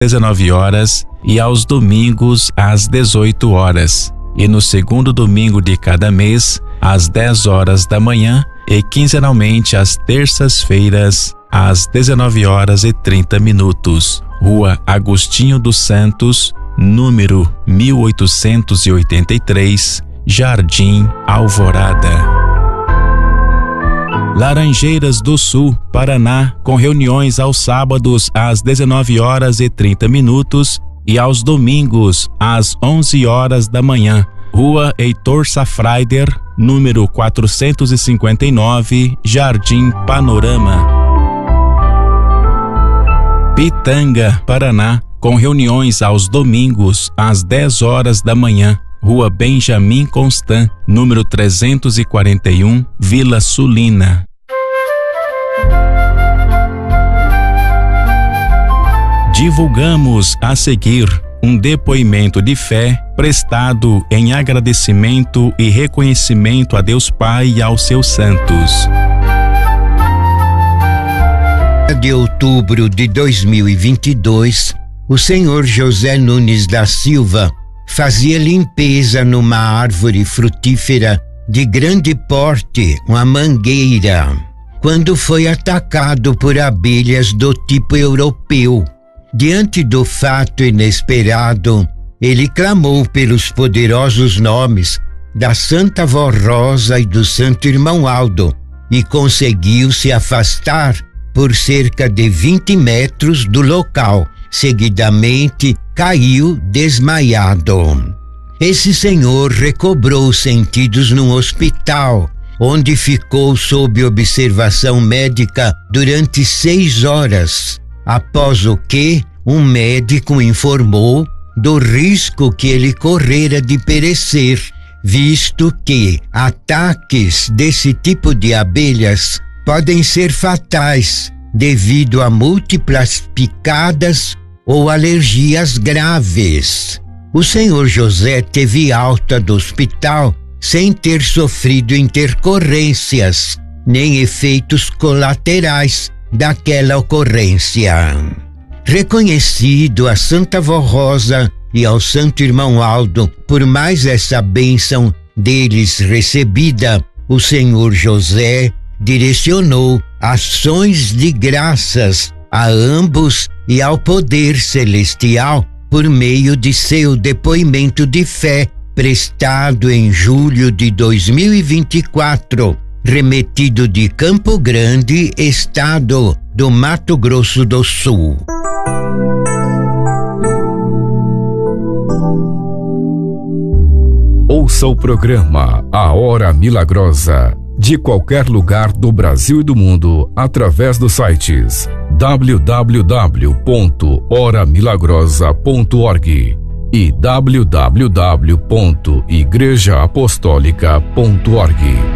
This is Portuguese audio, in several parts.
19 horas e aos domingos às 18 horas. E no segundo domingo de cada mês, às 10 horas da manhã e quinzenalmente às terças-feiras, às 19 horas e 30 minutos. Rua Agostinho dos Santos, número 1883, Jardim Alvorada. Laranjeiras do Sul, Paraná, com reuniões aos sábados às 19 horas e 30 minutos e aos domingos às 11 horas da manhã. Rua Heitor Safraider, número 459, Jardim Panorama. Pitanga, Paraná, com reuniões aos domingos às 10 horas da manhã. Rua Benjamin Constant, número 341, Vila Sulina. Divulgamos a seguir um depoimento de fé prestado em agradecimento e reconhecimento a Deus Pai e aos seus santos. De outubro de 2022, o senhor José Nunes da Silva fazia limpeza numa árvore frutífera de grande porte, uma mangueira, quando foi atacado por abelhas do tipo europeu. Diante do fato inesperado, ele clamou pelos poderosos nomes da Santa Vó Rosa e do Santo Irmão Aldo e conseguiu se afastar por cerca de 20 metros do local. Seguidamente, caiu desmaiado. Esse senhor recobrou os sentidos num hospital, onde ficou sob observação médica durante 6 horas, após o que um médico informou do risco que ele correra de perecer, visto que ataques desse tipo de abelhas podem ser fatais devido a múltiplas picadas ou alergias graves. O senhor José teve alta do hospital sem ter sofrido intercorrências nem efeitos colaterais daquela ocorrência. Reconhecido a Santa Vó Rosa e ao Santo Irmão Aldo por mais essa bênção deles recebida, o senhor José direcionou ações de graças a ambos e ao poder celestial por meio de seu depoimento de fé prestado em julho de 2024, remetido de Campo Grande, estado do Mato Grosso do Sul. Ouça o programa A Hora Milagrosa de qualquer lugar do Brasil e do mundo através dos sites www.horamilagrosa.org e www.igrejaapostólica.org.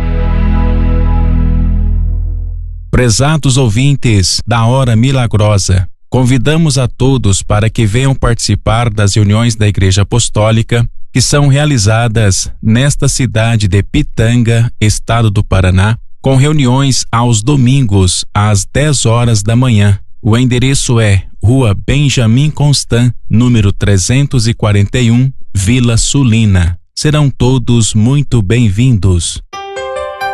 Prezados ouvintes da Hora Milagrosa, convidamos a todos para que venham participar das reuniões da Igreja Apostólica que são realizadas nesta cidade de Pitanga, estado do Paraná, com reuniões aos domingos às 10 horas da manhã. O endereço é Rua Benjamin Constant, número 341, Vila Sulina. Serão todos muito bem-vindos.